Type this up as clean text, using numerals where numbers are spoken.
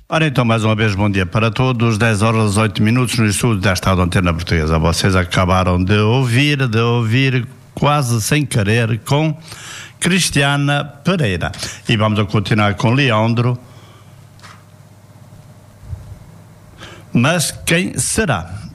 Ora então, mais uma vez, bom dia para todos. 10 horas 8 minutos no estúdio desta Antena Portuguesa. Vocês acabaram de ouvir quase sem querer com Cristiana Pereira. E vamos a continuar com Leandro. Mas quem será?